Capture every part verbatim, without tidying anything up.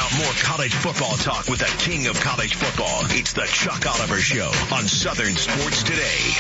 more college football talk with the king of college football. It's the Chuck Oliver Show on Southern Sports Today.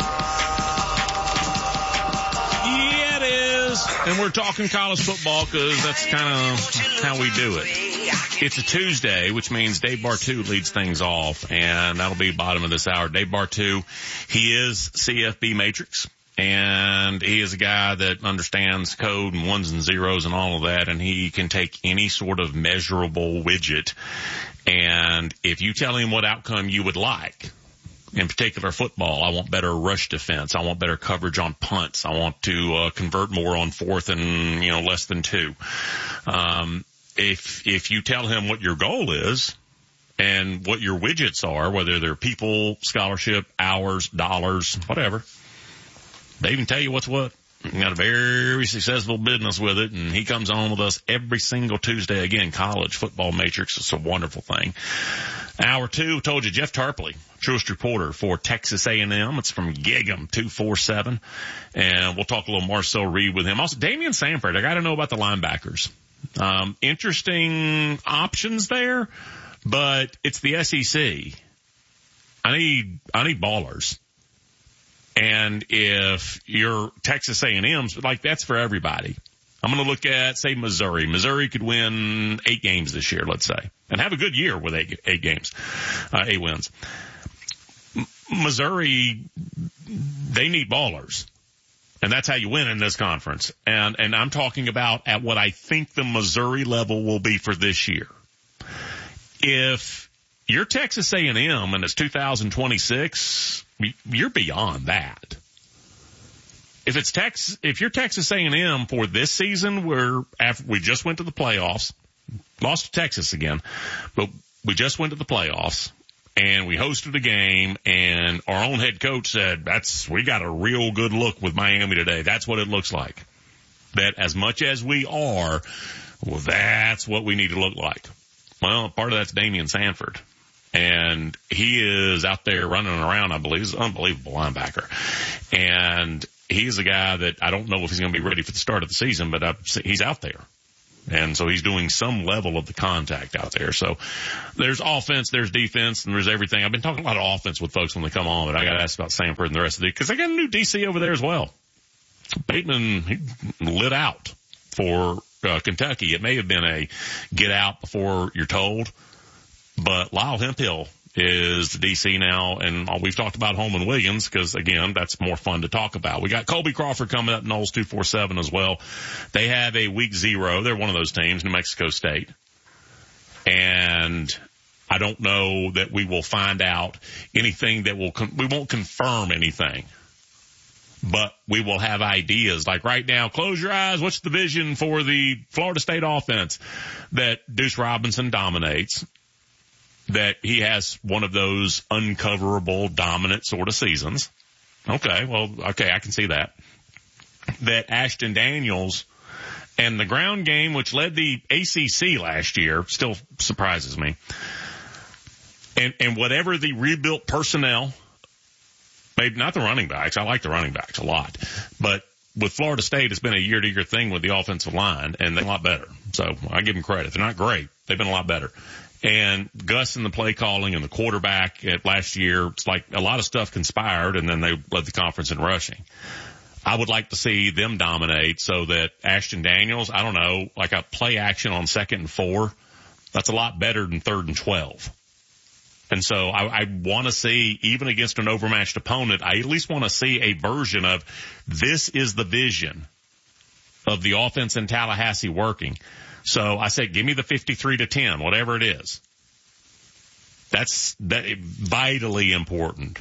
Yeah, it is. And we're talking college football because that's kind of how we do it. It's a Tuesday, which means Dave Bartoo leads things off, and that'll be bottom of this hour. Dave Bartoo, he is C F B Matrix, and he is a guy that understands code and ones and zeros and all of that, and he can take any sort of measurable widget, and if you tell him what outcome you would like, in particular football, I want better rush defense, I want better coverage on punts, I want to uh, convert more on fourth and, you know, less than two. Um, If, if you tell him what your goal is and what your widgets are, whether they're people, scholarship, hours, dollars, whatever, they even tell you what's what. You got a very successful business with it, and he comes on with us every single Tuesday. Again, college football matrix. It's a wonderful thing. Hour two, told you, Jeff Tarpley, truest reporter for Texas A and M. It's from Gig'em two forty-seven, and we'll talk a little Marcel Reed with him. Also, Damian Sanford, I got to know about the linebackers. Um, interesting options there, but it's the S E C. I need, I need ballers. And if you're Texas A and M's, like that's for everybody. I'm going to look at, say, Missouri. Missouri could win eight games this year, let's say, and have a good year with eight, eight games, uh, eight wins. M- Missouri, they need ballers. And that's how you win in this conference. And, and I'm talking about at what I think the Missouri level will be for this year. If you're Texas A and M and it's two thousand twenty-six, you're beyond that. If it's Tex, if you're Texas A and M for this season, where after we just went to the playoffs, lost to Texas again, but we just went to the playoffs. And we hosted a game, and our own head coach said, that's, we got a real good look with Miami today. That's what it looks like. That as much as we are, well, that's what we need to look like. Well, part of that's Damian Sanford. And he is out there running around, I believe. He's an unbelievable linebacker. And he's a guy that I don't know if he's going to be ready for the start of the season, but I, he's out there. And so he's doing some level of the contact out there. So there's offense, there's defense, and there's everything. I've been talking a lot of offense with folks when they come on, but I got to ask about Sanford and the rest of the, because they got a new D C over there as well. Bateman, he lit out for uh, Kentucky. It may have been a get out before you're told, but Lyle Hemphill is the D C now, and we've talked about Holman Williams because, again, that's more fun to talk about. We got Colby Crawford coming up, Knowles two forty-seven as well. They have a week zero. They're one of those teams, New Mexico State. And I don't know that we will find out anything that will, con- we won't confirm anything. But we will have ideas. Like right now, close your eyes. What's the vision for the Florida State offense? That Deuce Robinson dominates. That he has one of those uncoverable, dominant sort of seasons. Okay, well, okay, I can see that. That Ashton Daniels and the ground game, which led the A C C last year, still surprises me. And, and whatever the rebuilt personnel, maybe not the running backs, I like the running backs a lot, but with Florida State, it's been a year-to-year thing with the offensive line, and they're a lot better. So I give them credit. They're not great. They've been a lot better. And Gus and the play calling and the quarterback at last year, it's like a lot of stuff conspired, and then they led the conference in rushing. I would like to see them dominate so that Ashton Daniels, I don't know, like a play action on second and four, that's a lot better than third and twelve. And so I, I want to see, even against an overmatched opponent, I at least want to see a version of this is the vision of the offense in Tallahassee working. So I said, give me the fifty-three to ten, whatever it is. That's that vitally important.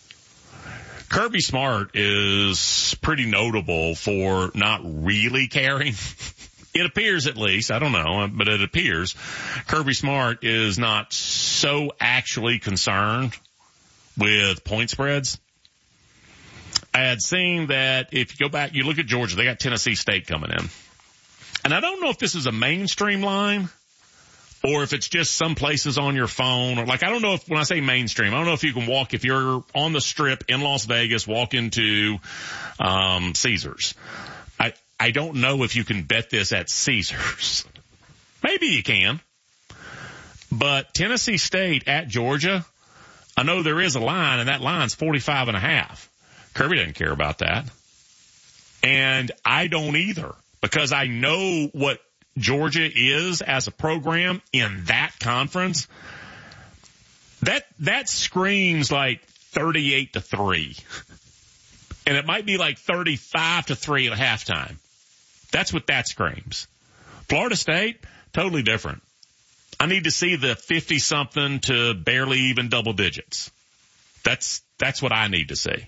Kirby Smart is pretty notable for not really caring. It appears, at least, I don't know, but it appears Kirby Smart is not so actually concerned with point spreads. I had seen that if you go back, you look at Georgia, they got Tennessee State coming in. And I don't know if this is a mainstream line or if it's just some places on your phone, or like, I don't know if, when I say mainstream, I don't know if you can walk, if you're on the Strip in Las Vegas, walk into, um, Caesars. I don't know if you can bet this at Caesars. Maybe you can. But Tennessee State at Georgia, I know there is a line, and that line's forty-five and a half. Kirby doesn't care about that. And I don't either, because I know what Georgia is as a program in that conference. That, that screams like thirty-eight to three. And it might be like thirty-five to three at halftime. That's what that screams. Florida State, totally different. I need to see the fifty something to barely even double digits. That's, that's what I need to see.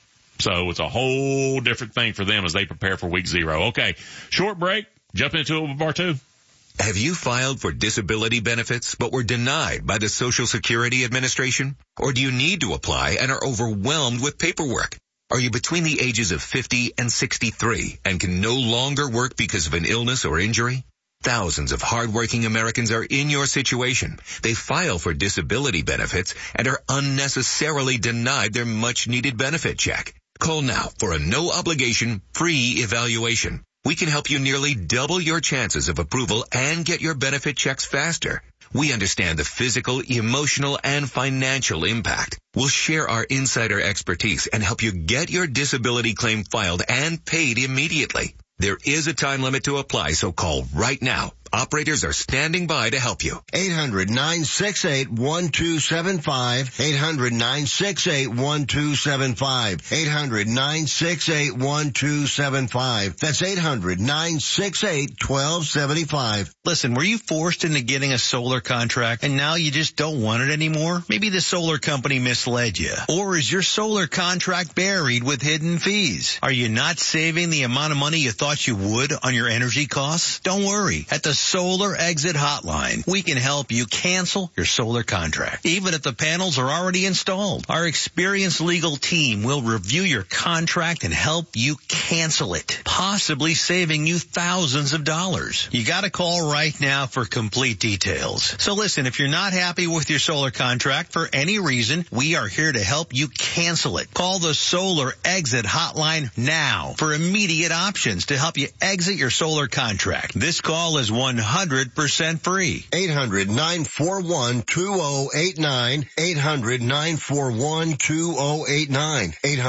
So it's a whole different thing for them as they prepare for week zero. Okay. Short break. Jump into it with Bartu. Have you filed for disability benefits but were denied by the Social Security Administration? Or do you need to apply and are overwhelmed with paperwork? Are you between the ages of fifty and sixty-three and can no longer work because of an illness or injury? Thousands of hardworking Americans are in your situation. They file for disability benefits and are unnecessarily denied their much-needed benefit check. Call now for a no-obligation, free evaluation. We can help you nearly double your chances of approval and get your benefit checks faster. We understand the physical, emotional, and financial impact. We'll share our insider expertise and help you get your disability claim filed and paid immediately. There is a time limit to apply, so call right now. Operators are standing by to help you. eight hundred nine six eight one two seven five. eight hundred nine six eight one two seven five. eight hundred nine six eight one two seven five. That's eight hundred nine six eight one two seven five. Listen, were you forced into getting a solar contract and now you just don't want it anymore? Maybe the solar company misled you. Or is your solar contract buried with hidden fees? Are you not saving the amount of money you thought you would on your energy costs? Don't worry. At the Solar Exit Hotline, we can help you cancel your solar contract, even if the panels are already installed. Our experienced legal team will review your contract and help you cancel it, possibly saving you thousands of dollars. You got to call right now for complete details. So listen, if you're not happy with your solar contract for any reason, we are here to help you cancel it. Call the Solar Exit Hotline now for immediate options to help you exit your solar contract. This call is one hundred percent free. eight hundred nine four one two zero eight nine. eight hundred nine four one two zero eight nine. eight hundred